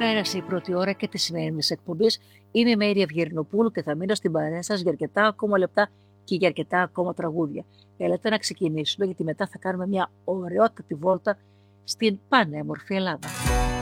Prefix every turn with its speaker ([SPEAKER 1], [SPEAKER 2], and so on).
[SPEAKER 1] Πέρασε η πρώτη ώρα και τη σημερινή εκπομπή. Είμαι η Μέρη Ευγερινοπούλου και θα μείνω στην παρέα σα για αρκετά ακόμα λεπτά και για αρκετά ακόμα τραγούδια. Θέλετε να ξεκινήσουμε, γιατί μετά θα κάνουμε μια ωραιότατη βόλτα στην πανέμορφη Ελλάδα.